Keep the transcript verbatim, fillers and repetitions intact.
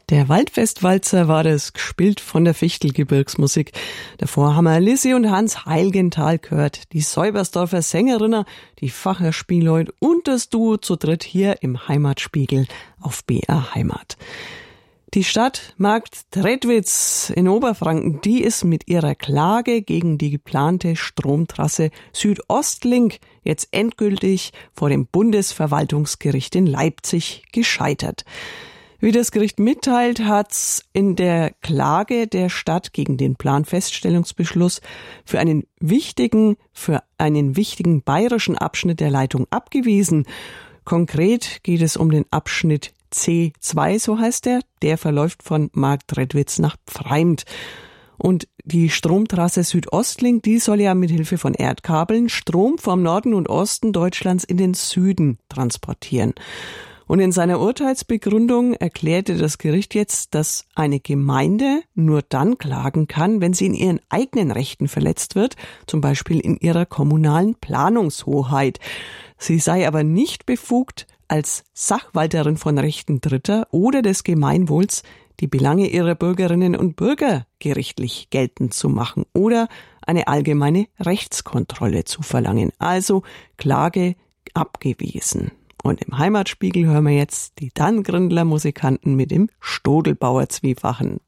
Der Waldfestwalzer war das, gespielt von der Fichtelgebirgsmusik. Davor haben wir Lissi und Hans Heilgenthal gehört, die Säubersdorfer Sängerinnen, die Facher Spielleut und das Duo zu dritt hier im Heimatspiegel auf B R Heimat. Die Stadt Marktredwitz in Oberfranken, die ist mit ihrer Klage gegen die geplante Stromtrasse Südostlink jetzt endgültig vor dem Bundesverwaltungsgericht in Leipzig gescheitert. Wie das Gericht mitteilt, hat's in der Klage der Stadt gegen den Planfeststellungsbeschluss für einen wichtigen, für einen wichtigen bayerischen Abschnitt der Leitung abgewiesen. Konkret geht es um den Abschnitt C zwei, so heißt er. Der verläuft von Marktredwitz nach Pfreimd. Und die Stromtrasse Südostlink, die soll ja mit Hilfe von Erdkabeln Strom vom Norden und Osten Deutschlands in den Süden transportieren. Und in seiner Urteilsbegründung erklärte das Gericht jetzt, dass eine Gemeinde nur dann klagen kann, wenn sie in ihren eigenen Rechten verletzt wird, zum Beispiel in ihrer kommunalen Planungshoheit. Sie sei aber nicht befugt, als Sachwalterin von Rechten Dritter oder des Gemeinwohls die Belange ihrer Bürgerinnen und Bürger gerichtlich geltend zu machen oder eine allgemeine Rechtskontrolle zu verlangen. Also Klage abgewiesen. Und im Heimatspiegel hören wir jetzt die Danngrindler Musikanten mit dem Stodelbauer Zwiefachen.